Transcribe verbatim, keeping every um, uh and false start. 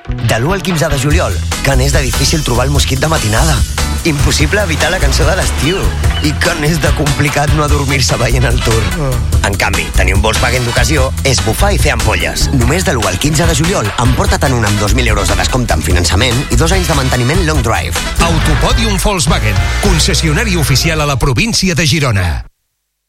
De l'u al quinze de juliol, que n'és de difícil trobar el mosquit de matinada. Impossible evitar la cançó de l'estiu. I que n'és de complicat no adormir-se veient el Tour. En canvi, tenir un Volkswagen d'ocasió és bufar i fer ampolles. Només de l'u al quinze de juliol, emporta-te'n un amb dos mil euros de descompte en finançament i dos anys de manteniment long drive. Autopòdium Volkswagen, concessionari oficial a la província de Girona.